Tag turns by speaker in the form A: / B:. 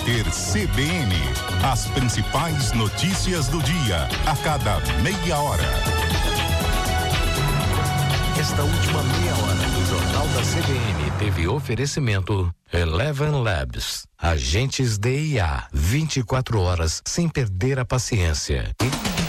A: Repórter CBN. As principais notícias do dia, a cada meia hora.
B: Esta última meia hora do Jornal da CBN teve oferecimento Eleven Labs. Agentes de IA, 24 horas sem perder a paciência.